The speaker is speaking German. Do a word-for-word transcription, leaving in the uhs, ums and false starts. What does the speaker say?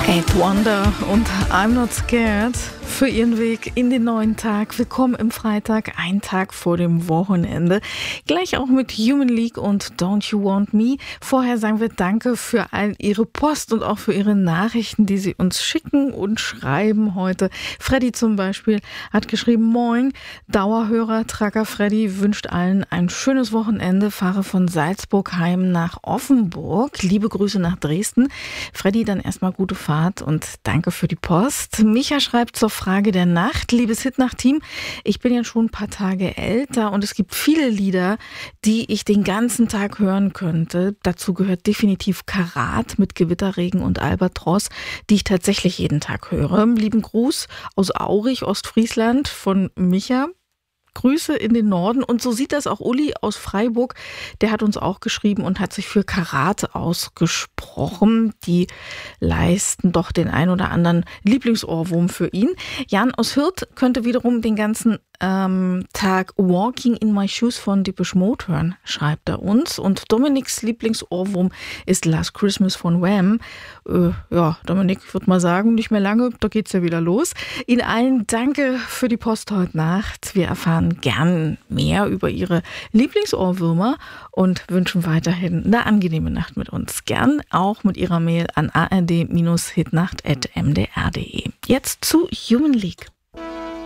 Eight Wonder und I'm Not Scared für ihren Weg in den neuen Tag. Willkommen im Freitag, ein Tag vor dem Wochenende. Gleich auch mit Human League und Don't You Want Me. Vorher sagen wir Danke für all Ihre Post und auch für Ihre Nachrichten, die Sie uns schicken und schreiben heute. Freddy zum Beispiel hat geschrieben: Moin, Dauerhörer Tracker Freddy wünscht allen ein schönes Wochenende. Fahre von Salzburg heim nach Offenburg. Liebe Grüße nach Dresden. Freddy, dann erstmal gute Fahrt und danke für die Post. Micha schreibt zur Frage der Nacht: Liebes Hitnacht-Team, ich bin ja schon ein paar Tage älter und es gibt viele Lieder, die ich den ganzen Tag hören könnte. Dazu gehört definitiv Karat mit Gewitterregen und Albatros, die ich tatsächlich jeden Tag höre. Lieben Gruß aus Aurich, Ostfriesland von Micha. Grüße in den Norden. Und so sieht das auch Uli aus Freiburg. Der hat uns auch geschrieben und hat sich für Karat ausgesprochen. Die leisten doch den ein oder anderen Lieblingsohrwurm für ihn. Jan aus Hürth könnte wiederum den ganzen ähm, Tag Walking in My Shoes von Depeche Mode hören, schreibt er uns. Und Dominiks Lieblingsohrwurm ist Last Christmas von Wham. Äh, ja, Dominik, ich würde mal sagen, nicht mehr lange, da geht's ja wieder los. Ihnen allen danke für die Post heute Nacht. Wir erfahren gern mehr über Ihre Lieblingsohrwürmer und wünschen weiterhin eine angenehme Nacht mit uns. Gern auch mit Ihrer Mail an a r d Bindestrich hitnacht at m d r punkt d e. Jetzt zu Human League.